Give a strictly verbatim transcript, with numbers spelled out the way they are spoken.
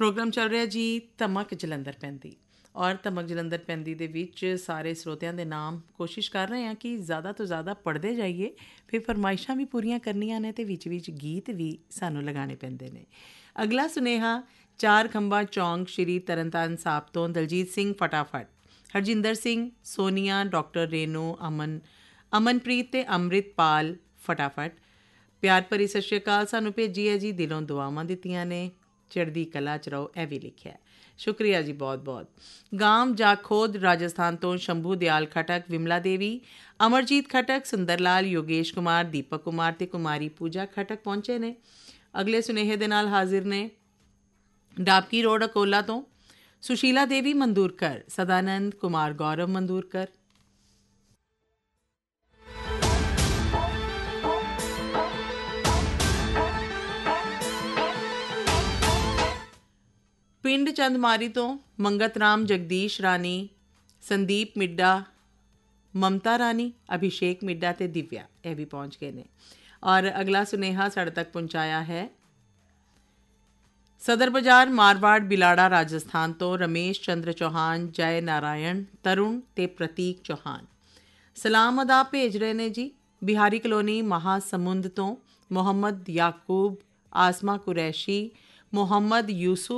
Programme ਚੱਲ ਰਿਹਾ ਜੀ ਧਮਕ ਜਲੰਧਰ ਪੈਂਦੀ ਔਰ ਧਮਕ ਜਲੰਧਰ ਪੈਂਦੀ ਦੇ ਵਿੱਚ ਸਾਰੇ ਸਰੋਤਿਆਂ ਦੇ ਨਾਮ ਕੋਸ਼ਿਸ਼ ਕਰ ਰਹੇ ਹਾਂ ਕਿ ਜ਼ਿਆਦਾ ਤੋਂ ਜ਼ਿਆਦਾ ਪੜ੍ਹਦੇ ਜਾਈਏ, ਫਿਰ ਫਰਮਾਇਸ਼ਾਂ ਵੀ ਪੂਰੀਆਂ ਕਰਨੀਆਂ ਨੇ ਅਤੇ ਵਿੱਚ ਵਿੱਚ ਗੀਤ ਵੀ ਸਾਨੂੰ ਲਗਾਉਣੇ ਪੈਂਦੇ ਨੇ। ਅਗਲਾ ਸੁਨੇਹਾ ਚਾਰ ਖੰਭਾਂ ਚੌਂਕ ਸ਼੍ਰੀ ਤਰਨਤਾਰਨ ਸਾਹਿਬ ਤੋਂ ਦਲਜੀਤ ਸਿੰਘ ਫਟਾਫਟ, ਹਰਜਿੰਦਰ ਸਿੰਘ, ਸੋਨੀਆ, ਡਾਕਟਰ ਰੇਨੂ, ਅਮਨ ਅਮਨਪ੍ਰੀਤ ਅਤੇ ਅੰਮ੍ਰਿਤਪਾਲ ਫਟਾਫਟ। ਪਿਆਰ ਭਰੀ ਸਤਿ ਸ਼੍ਰੀ ਅਕਾਲ ਸਾਨੂੰ ਭੇਜੀ ਹੈ ਜੀ, ਦਿਲੋਂ ਦੁਆਵਾਂ ਦਿੱਤੀਆਂ ਨੇ, ਚੜ੍ਹਦੀ ਕਲਾ 'ਚ ਰਹੋ, ਇਹ ਵੀ ਲਿਖਿਆ। ਸ਼ੁਕਰੀਆ ਜੀ ਬਹੁਤ ਬਹੁਤ। ਗਾਮ ਜਾਖੋਦ ਰਾਜਸਥਾਨ ਤੋਂ ਸ਼ੰਭੂ ਦਿਆਲ ਖਟਕ, ਵਿਮਲਾ ਦੇਵੀ, ਅਮਰਜੀਤ ਖਟਕ, ਸੁੰਦਰ ਲਾਲ, ਯੋਗੇਸ਼ ਕੁਮਾਰ, ਦੀਪਕ ਕੁਮਾਰ ਅਤੇ ਕੁਮਾਰੀ ਪੂਜਾ ਖਟਕ ਪਹੁੰਚੇ ਨੇ। ਅਗਲੇ ਸੁਨੇਹੇ ਦੇ ਨਾਲ ਹਾਜ਼ਰ ਨੇ ਡਾਬਕੀ ਰੋਡ ਅਕੋਲਾ ਤੋਂ ਸੁਸ਼ੀਲਾ ਦੇਵੀ ਮੰਦੂਰਕਰ, ਸਦਾਨੰਦ ਕੁਮਾਰ, ਗੌਰਵ ਮੰਦੂਰਕਰ। ਪਿੰਡ ਚੰਦਮਾਰੀ ਤੋਂ ਮੰਗਤ ਰਾਮ, ਜਗਦੀਸ਼ ਰਾਣੀ, ਸੰਦੀਪ ਮਿੱਡਾ, ਮਮਤਾ ਰਾਣੀ, ਅਭਿਸ਼ੇਕ ਮਿੱਡਾ ਅਤੇ ਦਿਵਿਆ, ਇਹ ਵੀ ਪਹੁੰਚ ਗਏ ਨੇ। ਔਰ ਅਗਲਾ ਸੁਨੇਹਾ ਸਾਡੇ ਤੱਕ ਪਹੁੰਚਾਇਆ ਹੈ ਸਦਰ ਬਾਜ਼ਾਰ ਮਾਰਵਾੜ ਬਿਲਾੜਾ ਰਾਜਸਥਾਨ ਤੋਂ ਰਮੇਸ਼ ਚੰਦਰ ਚੌਹਾਨ, ਜੈ ਨਾਰਾਇਣ, ਤਰੁਣ ਅਤੇ ਪ੍ਰਤੀਕ ਚੌਹਾਨ। ਸਲਾਮ ਅਦਾਬ ਭੇਜ ਰਹੇ ਨੇ ਜੀ ਬਿਹਾਰੀ ਕਲੋਨੀ ਮਹਾਸਮੁੰਦ ਤੋਂ ਮੁਹੰਮਦ ਯਾਕੂਬ, ਆਸਮਾ ਕੁਰੈਸ਼ੀ, ਮੁਹੰਮਦ ਯੂਸੁਫ